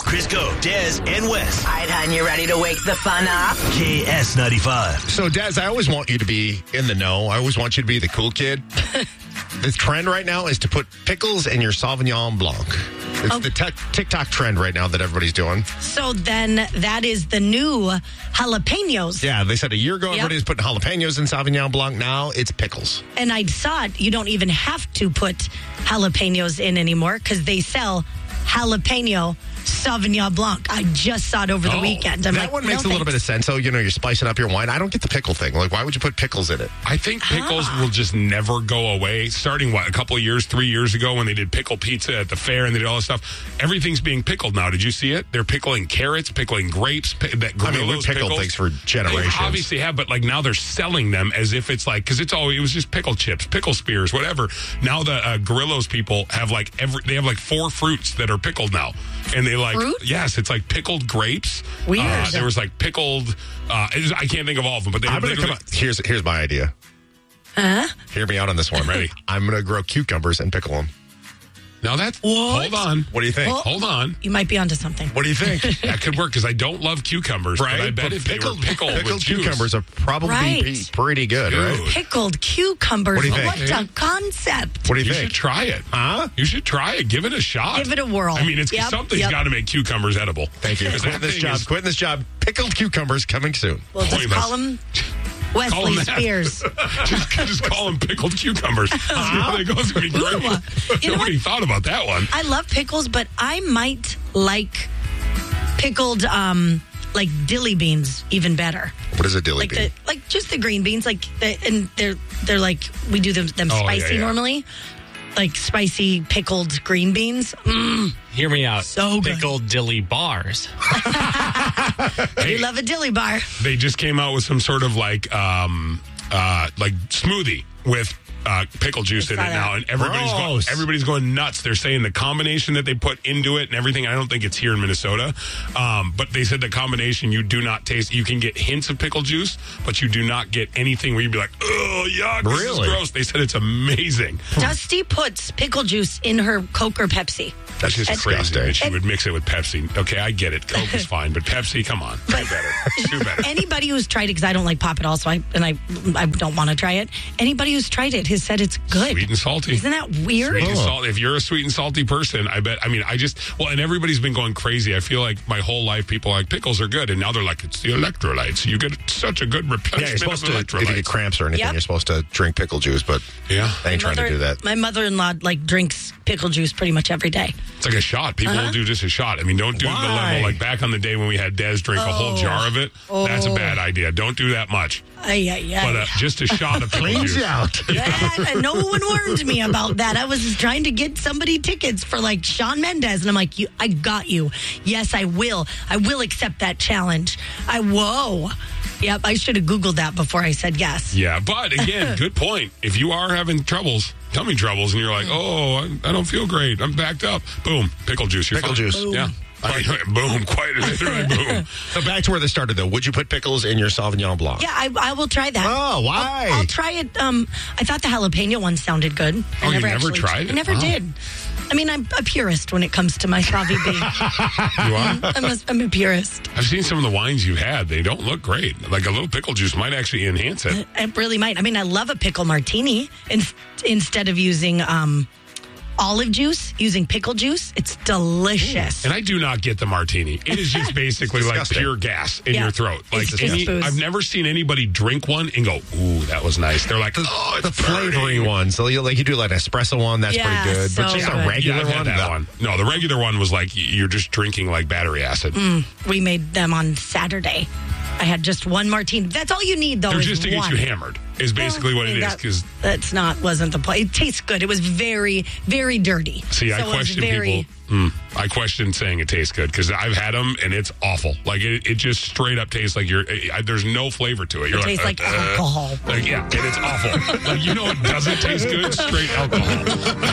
Crisco, Des, and Wes. All right, hon, you ready to wake the fun up? KS95. So, Des, I always want you to be in the know. I always want you to be the cool kid. The trend right now is to put pickles in your Sauvignon Blanc. It's the TikTok trend right now that everybody's doing. So then that is the new jalapenos. Yeah, they said a year ago everybody was putting jalapenos in Sauvignon Blanc. Now it's pickles. And I saw it. You don't even have to put jalapenos in anymore because they sell jalapeno Sauvignon Blanc. I just saw it over the weekend. I'm that like, one makes a little bit of sense. So, you're spicing up your wine. I don't get the pickle thing. Like, why would you put pickles in it? I think pickles will just never go away. Starting, a couple of years, 3 years ago when they did pickle pizza at the fair and they did all this stuff. Everything's being pickled now. Did you see it? They're pickling carrots, pickling grapes. We pickled things for generations. They obviously have, but now they're selling them as if it's because it was just pickle chips, pickle spears, whatever. Now the Gorillos people have they have 4 fruits that are pickled now. And they Fruit? Yes, it's pickled grapes. Weird. There was pickled, I can't think of all of them, but Here's my idea. Hear me out on this one. Ready? I'm going to grow cucumbers and pickle them. Now that's... What? Hold on. What do you think? Hold on. You might be onto something. What do you think? That could work because I don't love cucumbers. Right? But I bet if they were pickled with juice, cucumbers are probably be pretty good, right? Pickled cucumbers. What do you think? What a concept. What do you you think? should try it. Huh? You should try it. Give it a shot. Give it a whirl. I mean, something's got to make cucumbers edible. Thank you. Quitting this job. Pickled cucumbers coming soon. We'll just call them Wesley Spears. just call them pickled cucumbers. See how they go. It's going to be great. Nobody thought about that one. I love pickles, but I might like pickled dilly beans even better. What is a dilly bean? Just the green beans, and they're we do them spicy normally. Like spicy pickled green beans. Hear me out. So good. Pickled dilly bars. You love a dilly bar. They just came out with some sort of smoothie with pickle juice in it now, and everybody's going nuts. They're saying the combination that they put into it and everything. I don't think it's here in Minnesota, but they said the combination you do not taste. You can get hints of pickle juice, but you do not get anything where you'd be like, "Oh, yuck, this is gross." They said it's amazing. Dusty puts pickle juice in her Coke or Pepsi. That's just crazy. And she would mix it with Pepsi. Okay, I get it. Coke is fine, but Pepsi, come on, do better. Anybody who's tried it, because I don't like pop at all, so I don't want to try it. Anybody who's tried it has said it's good. Sweet and salty. Isn't that weird? Sweet and salty. If you're a sweet and salty person, I bet. I mean, and everybody's been going crazy. I feel like my whole life people are like pickles are good, and now they're like it's the electrolytes. You get such a good replenishment you're supposed of electrolytes. If you get cramps or anything, you're supposed to drink pickle juice, but I ain't trying to do that. My mother-in-law drinks pickle juice pretty much every day. It's like a shot. People will do just a shot. I mean, don't do the level like back on the day when we had Des drink a whole jar of it. That's a bad idea. Don't do that much. But just a shot of pickle juice. Out. No one warned me about that. I was trying to get somebody tickets for Shawn Mendes, and I'm like, I got you. Yes, I will. I will accept that challenge. Whoa. Yep, I should have Googled that before I said yes. Yeah, but again, good point. If you are having tummy troubles, and you're like, I don't feel great, I'm backed up. Boom, pickle juice. You're pickle fine. juice. Yeah. Boom, quite literally boom. So back to where they started, though. Would you put pickles in your Sauvignon Blanc? Yeah, I will try that. Oh, why? I'll try it. I thought the jalapeno one sounded good. You never tried it? I never did. I mean, I'm a purist when it comes to my Sauvy B. You are? I'm a purist. I've seen some of the wines you've had. They don't look great. Like a little pickle juice might actually enhance it. It really might. I mean, I love a pickle martini. Instead of using olive juice, using pickle juice, it's delicious. And I do not get the martini. It is just basically like pure gas in your throat. Like I've never seen anybody drink one and go, "Ooh, that was nice." They're like, "Oh, it's the flavoring one." So you do like an espresso one, that's pretty good. So but just a regular one. No, the regular one was like you're just drinking like battery acid. We made them on Saturday. I had just one martini. That's all you need, though. They're just to get you hammered. Is basically what it is. Because wasn't the point. It tastes good. It was very, very dirty. See, I question people. I question saying it tastes good because I've had them and it's awful. Like it just straight up tastes like there's no flavor to it. It tastes like alcohol. And it's awful. It doesn't taste good. Straight alcohol.